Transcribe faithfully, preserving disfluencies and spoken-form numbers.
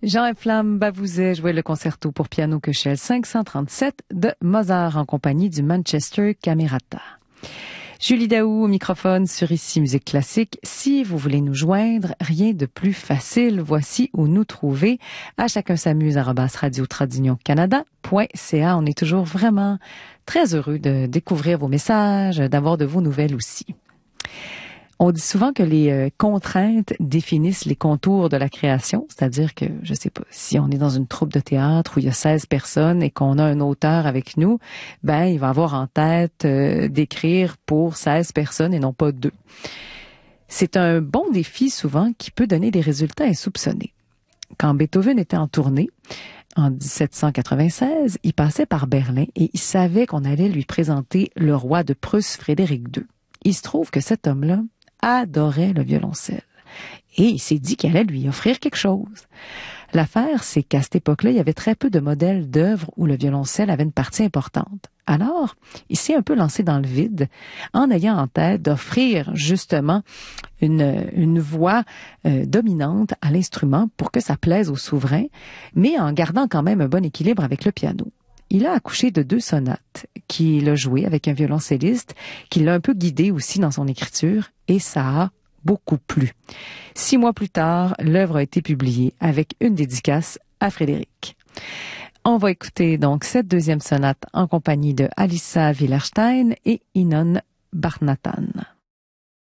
Jean Flamme Bavouzet jouait le concerto pour piano Köchel cinq cent trente-sept de Mozart en compagnie du Manchester Camerata. Julie Daou au microphone sur Ici Musique Classique. Si vous voulez nous joindre, rien de plus facile. Voici où nous trouver. À chacun s'amuse arobase radio tradition canada point c a. On est toujours vraiment très heureux de découvrir vos messages, d'avoir de vos nouvelles aussi. On dit souvent que les euh, contraintes définissent les contours de la création, c'est-à-dire que, je sais pas, si on est dans une troupe de théâtre où il y a seize personnes et qu'on a un auteur avec nous, ben il va avoir en tête euh, d'écrire pour seize personnes et non pas deux. C'est un bon défi souvent qui peut donner des résultats insoupçonnés. Quand Beethoven était en tournée, en dix-sept cent quatre-vingt-seize, il passait par Berlin et il savait qu'on allait lui présenter le roi de Prusse, Frédéric deux. Il se trouve que cet homme-là adorait le violoncelle. Et il s'est dit qu'il allait lui offrir quelque chose. L'affaire, c'est qu'à cette époque-là, il y avait très peu de modèles d'œuvres où le violoncelle avait une partie importante. Alors, il s'est un peu lancé dans le vide en ayant en tête d'offrir justement une, une voix euh, dominante à l'instrument pour que ça plaise au souverain, mais en gardant quand même un bon équilibre avec le piano. Il a accouché de deux sonates qu'il a jouées avec un violoncelliste qui l'a un peu guidé aussi dans son écriture et ça a beaucoup plu. Six mois plus tard, l'œuvre a été publiée avec une dédicace à Frédéric. On va écouter donc cette deuxième sonate en compagnie de Alissa Villerstein et Inon Barnatan.